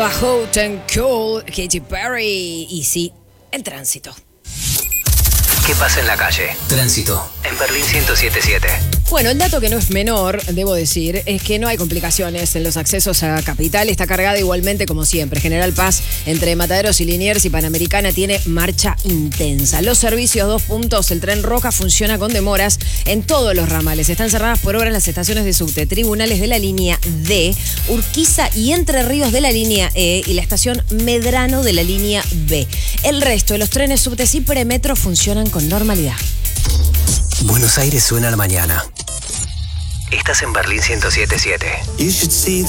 sonaba Hot and Cold, Katy Perry. Y sí, el tránsito. ¿Qué pasa en la calle? Tránsito en Berlín 107.7. Bueno, el dato que no es menor, debo decir, es que no hay complicaciones en los accesos a Capital. Está cargada igualmente como siempre. General Paz, entre Mataderos y Liniers y Panamericana, tiene marcha intensa. Los servicios, 2 puntos. El tren Roca funciona con demoras en todos los ramales. Están cerradas por obras las estaciones de subte, Tribunales de la línea D, Urquiza y Entre Ríos de la línea E y la estación Medrano de la línea B. El resto de los trenes subtes y premetro funcionan con normalidad. Buenos Aires suena a la mañana. Estás en Berlín 107.7.